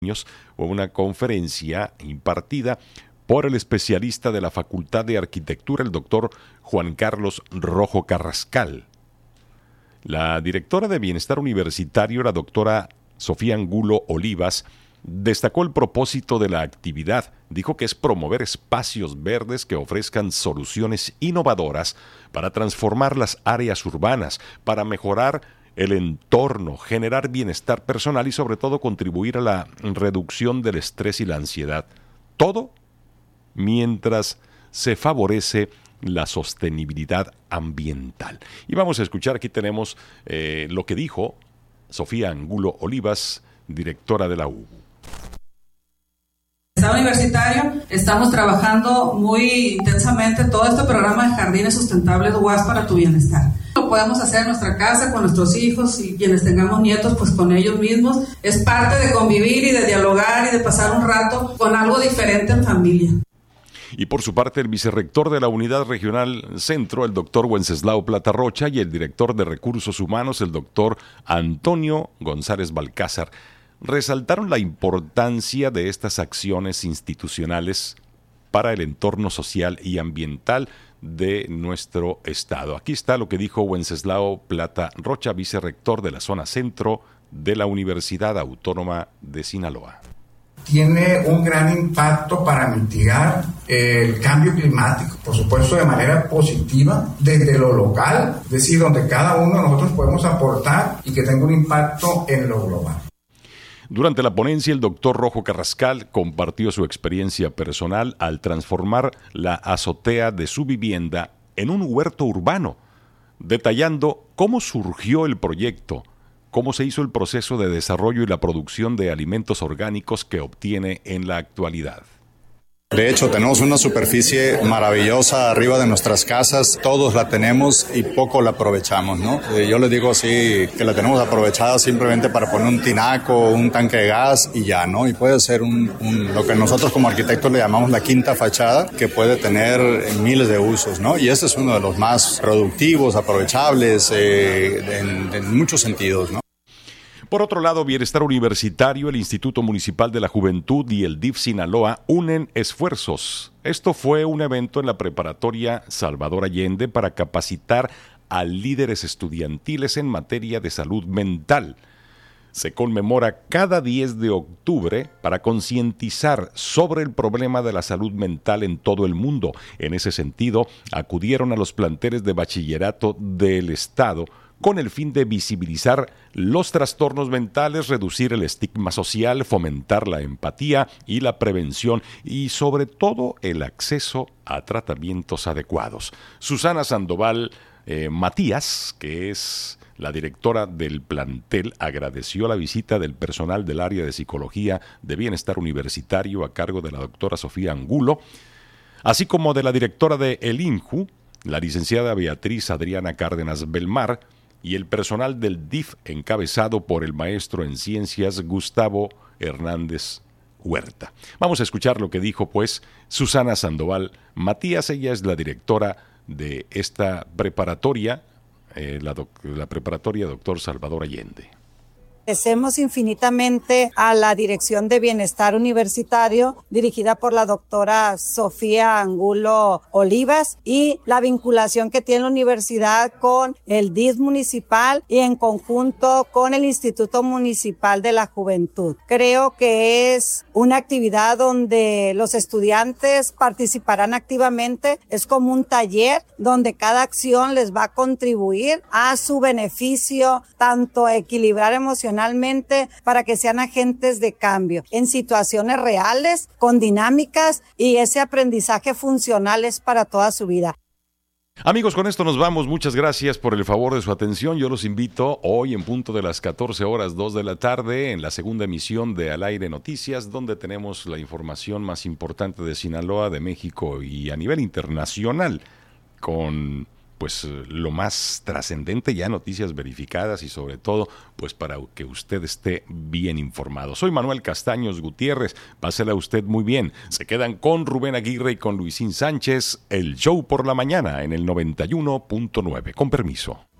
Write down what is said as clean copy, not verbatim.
fue una conferencia impartida por el especialista de la Facultad de Arquitectura, el doctor Juan Carlos Rojo Carrascal. La directora de Bienestar Universitario, la doctora Sofía Angulo Olivas, destacó el propósito de la actividad. Dijo que es promover espacios verdes que ofrezcan soluciones innovadoras para transformar las áreas urbanas, para mejorar el entorno, generar bienestar personal y sobre todo contribuir a la reducción del estrés y la ansiedad. Todo mientras se favorece la sostenibilidad ambiental. Y vamos a escuchar, aquí tenemos lo que dijo Sofía Angulo Olivas, directora de la U. Estado Universitario estamos trabajando muy intensamente todo este programa de Jardines Sustentables UAS para tu bienestar. Lo podemos hacer en nuestra casa, con nuestros hijos y quienes tengamos nietos, pues con ellos mismos. Es parte de convivir y de dialogar y de pasar un rato con algo diferente en familia. Y por su parte, el vicerrector de la Unidad Regional Centro, el doctor Wenceslao Plata Rocha, y el director de Recursos Humanos, el doctor Antonio González Balcázar, resaltaron la importancia de estas acciones institucionales para el entorno social y ambiental de nuestro estado. Aquí está lo que dijo Wenceslao Plata Rocha, vicerrector de la zona centro de la Universidad Autónoma de Sinaloa. Tiene un gran impacto para mitigar el cambio climático, por supuesto de manera positiva, desde lo local, es decir, donde cada uno de nosotros podemos aportar y que tenga un impacto en lo global. Durante la ponencia, el doctor Rojo Carrascal compartió su experiencia personal al transformar la azotea de su vivienda en un huerto urbano, detallando cómo surgió el proyecto, cómo se hizo el proceso de desarrollo y la producción de alimentos orgánicos que obtiene en la actualidad. De hecho, tenemos una superficie maravillosa arriba de nuestras casas, todos la tenemos y poco la aprovechamos, ¿no? Yo les digo así, que la tenemos aprovechada simplemente para poner un tinaco, un tanque de gas y ya, ¿no? Y puede ser lo que nosotros como arquitectos le llamamos la quinta fachada, que puede tener miles de usos, ¿no? Y ese es uno de los más productivos, aprovechables, en muchos sentidos, ¿no? Por otro lado, Bienestar Universitario, el Instituto Municipal de la Juventud y el DIF Sinaloa unen esfuerzos. Esto fue un evento en la preparatoria Salvador Allende para capacitar a líderes estudiantiles en materia de salud mental. Se conmemora cada 10 de octubre para concientizar sobre el problema de la salud mental en todo el mundo. En ese sentido, acudieron a los planteles de bachillerato del Estado con el fin de visibilizar los trastornos mentales, reducir el estigma social, fomentar la empatía y la prevención y sobre todo el acceso a tratamientos adecuados. Susana Sandoval Matías, que es la directora del plantel, agradeció la visita del personal del área de psicología de bienestar universitario a cargo de la doctora Sofía Angulo, así como de la directora de el INJU, la licenciada Beatriz Adriana Cárdenas Belmar, y el personal del DIF encabezado por el maestro en ciencias Gustavo Hernández Huerta. Vamos a escuchar lo que dijo pues Susana Sandoval Matías. Ella es la directora de esta preparatoria, la preparatoria Doctor Salvador Allende. Agradecemos infinitamente a la Dirección de Bienestar Universitario, dirigida por la doctora Sofía Angulo Olivas, y la vinculación que tiene la universidad con el DIF municipal y en conjunto con el Instituto Municipal de la Juventud. Creo que es una actividad donde los estudiantes participarán activamente. Es como un taller donde cada acción les va a contribuir a su beneficio, tanto a equilibrar emocionalmente para que sean agentes de cambio en situaciones reales, con dinámicas, y ese aprendizaje funcional es para toda su vida. Amigos, con esto nos vamos. Muchas gracias por el favor de su atención. Yo los invito hoy en punto de las 14:02 de la tarde en la segunda emisión de Al Aire Noticias, donde tenemos la información más importante de Sinaloa, de México y a nivel internacional, con pues lo más trascendente, ya noticias verificadas y sobre todo pues para que usted esté bien informado. Soy Manuel Castaños Gutiérrez, pásela usted muy bien. Se quedan con Rubén Aguirre y con Luisín Sánchez, el show por la mañana en el 91.9. Con permiso.